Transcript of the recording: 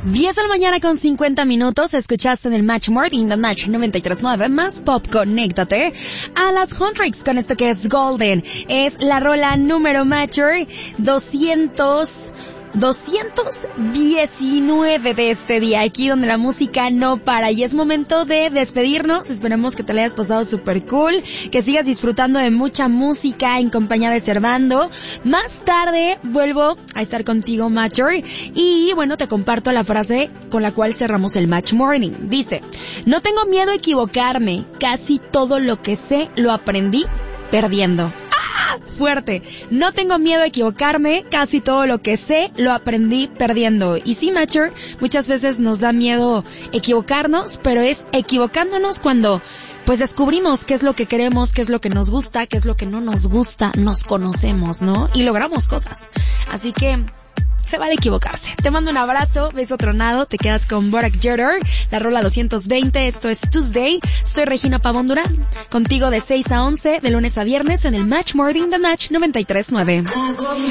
10 de la mañana con 50 minutos, escuchaste en el Match Morning, The Match 93.9, más pop, conéctate a las Huntrix con esto que es Golden. Es la rola número Matcher 219 de este día, aquí donde la música no para, y es momento de despedirnos. Esperemos que te la hayas pasado super cool, que sigas disfrutando de mucha música en compañía de Servando. Más tarde vuelvo a estar contigo, Matcher, y bueno, te comparto la frase con la cual cerramos el Match Morning. Dice: no tengo miedo a equivocarme, casi todo lo que sé lo aprendí perdiendo. Fuerte. No tengo miedo a equivocarme, casi todo lo que sé lo aprendí perdiendo. Y sí, Matcher, muchas veces nos da miedo equivocarnos, pero es equivocándonos cuando pues descubrimos qué es lo que queremos, qué es lo que nos gusta, qué es lo que no nos gusta, nos conocemos, ¿no? Y logramos cosas. Así que se vale equivocarse. Te mando un abrazo, beso tronado, te quedas con Borak Jeter, la rola 220, esto es Tuesday. Soy Regina Pavón Durán, contigo de 6 a 11, de lunes a viernes en el Match Morning, The Match 93.9.